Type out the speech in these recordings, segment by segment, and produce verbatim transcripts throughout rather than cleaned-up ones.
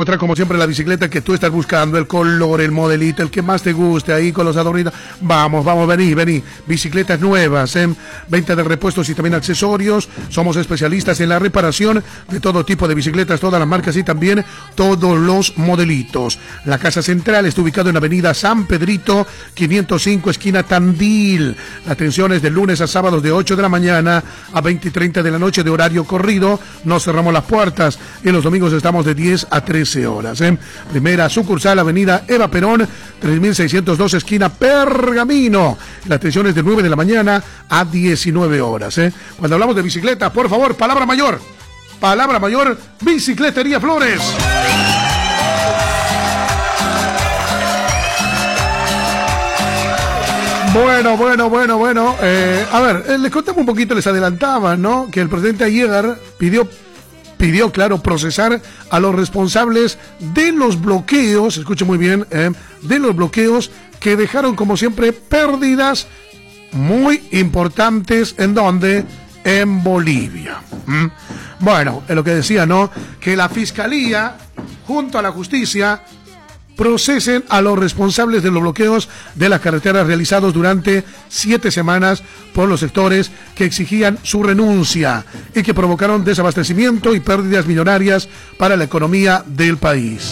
encontrar como siempre la bicicleta que tú estás buscando, el color, el modelito, el que más te guste, ahí con los adornitos. Vamos, vamos, vení, vení. Bicicletas nuevas, ¿eh? Venta de repuestos y también accesorios. Somos especialistas en la reparación de todo tipo de bicicletas, todas las marcas y también todos los modelitos. La casa central está ubicada en Avenida San Pedrito, quinientos cinco, esquina Tandil. La atención es de lunes a sábados de ocho de la mañana a veinte y treinta de la noche de horario corrido. No cerramos las puertas y los domingos estamos de diez a trece horas. ¿eh? Primera sucursal, Avenida Eva Perón, tres mil seiscientos dos, esquina Pergamino. La atención es de nueve de la mañana a diecinueve horas. ¿eh? Cuando hablamos de bicicleta, por favor, palabra mayor. Palabra mayor, Bicicletería Flores. Bueno, bueno, bueno, bueno. Eh, a ver, eh, les contamos un poquito, les adelantaba, ¿no? Que el presidente ayer pidió, pidió, claro, procesar a los responsables de los bloqueos, escuchen muy bien, eh, de los bloqueos que dejaron, como siempre, pérdidas muy importantes. ¿En dónde? En Bolivia. ¿Mm? Bueno, es lo que decía, ¿no? Que la Fiscalía, junto a la Justicia, procesen a los responsables de los bloqueos de las carreteras realizados durante siete semanas por los sectores que exigían su renuncia y que provocaron desabastecimiento y pérdidas millonarias para la economía del país.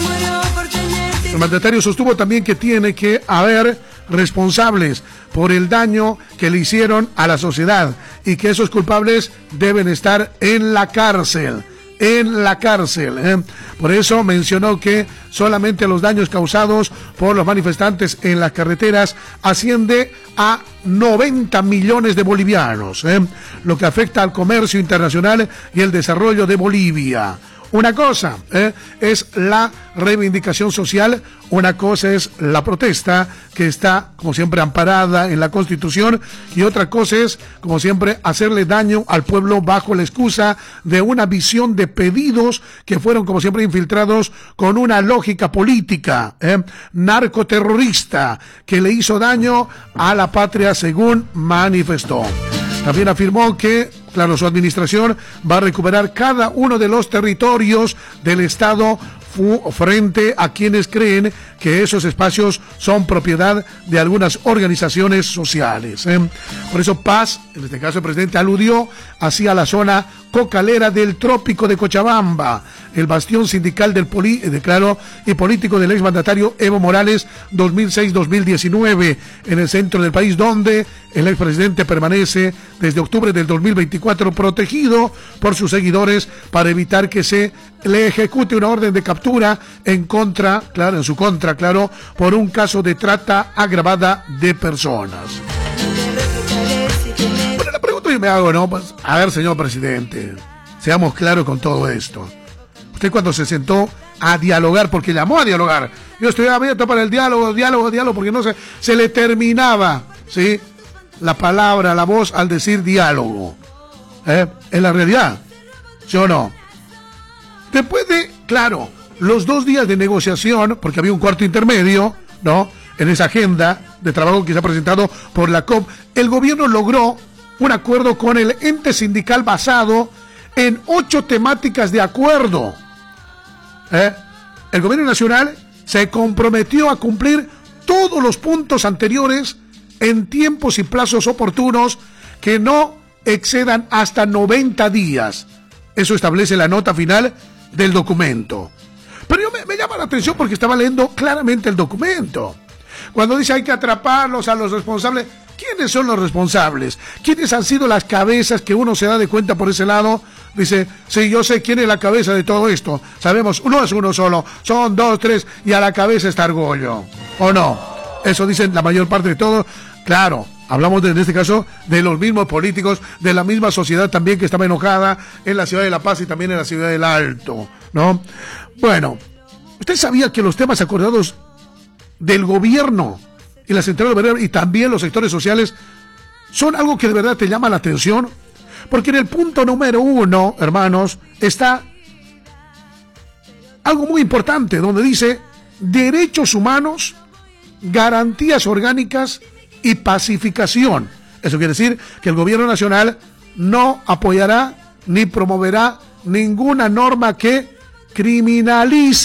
El mandatario sostuvo también que tiene que haber responsables por el daño que le hicieron a la sociedad y que esos culpables deben estar en la cárcel. en la cárcel. ¿eh? Por eso mencionó que solamente los daños causados por los manifestantes en las carreteras asciende a noventa millones de bolivianos, ¿eh? lo que afecta al comercio internacional y el desarrollo de Bolivia. Una cosa ¿eh? es la reivindicación social, una cosa es la protesta, que está, como siempre, amparada en la Constitución, y otra cosa es, como siempre, hacerle daño al pueblo bajo la excusa de una visión de pedidos que fueron, como siempre, infiltrados con una lógica política, ¿eh? narcoterrorista, que le hizo daño a la patria, según manifestó. También afirmó que, claro, su administración va a recuperar cada uno de los territorios del Estado frente a quienes creen que esos espacios son propiedad de algunas organizaciones sociales. ¿eh? Por eso Paz, en este caso el presidente, aludió hacia la zona cocalera del Trópico de Cochabamba, el bastión sindical del poli, de, claro, y político del exmandatario Evo Morales dos mil seis a dos mil diecinueve, en el centro del país, donde el expresidente permanece desde octubre del dos mil veinticuatro protegido por sus seguidores para evitar que se le ejecute una orden de captura en contra, claro, en su contra, claro, por un caso de trata agravada de personas. Bueno, la pregunta que me hago, ¿no? Pues, a ver, señor presidente, seamos claros con todo esto. Usted cuando se sentó a dialogar, porque llamó a dialogar, yo estoy abierto para el diálogo, diálogo, diálogo, porque no se, se le terminaba, ¿sí?, la palabra, la voz al decir diálogo. ¿Eh? ¿Es la realidad? ¿Sí o no? Después de, claro, los dos días de negociación, porque había un cuarto intermedio, ¿no?, en esa agenda de trabajo que se ha presentado por la C O P, el gobierno logró un acuerdo con el ente sindical basado en ocho temáticas de acuerdo. ¿Eh? El gobierno nacional se comprometió a cumplir todos los puntos anteriores en tiempos y plazos oportunos que no excedan hasta noventa días. Eso establece la nota final del documento. Pero yo me, me llama la atención porque estaba leyendo claramente el documento. Cuando dice hay que atraparlos a los responsables, ¿quiénes son los responsables? ¿Quiénes han sido las cabezas que uno se da de cuenta por ese lado? Dice, sí, yo sé quién es la cabeza de todo esto. Sabemos, no es uno solo, son dos, tres, y a la cabeza está Argollo. ¿O no? Eso dicen la mayor parte de todo. Claro, hablamos de, en este caso de los mismos políticos, de la misma sociedad también que estaba enojada en la ciudad de La Paz y también en la ciudad del Alto, ¿no? Bueno, ¿usted sabía que los temas acordados del gobierno y la central obrera y también los sectores sociales son algo que de verdad te llama la atención? Porque en el punto número uno, hermanos, está algo muy importante, donde dice derechos humanos, garantías orgánicas y pacificación. Eso quiere decir que el gobierno nacional no apoyará ni promoverá ninguna norma que criminalice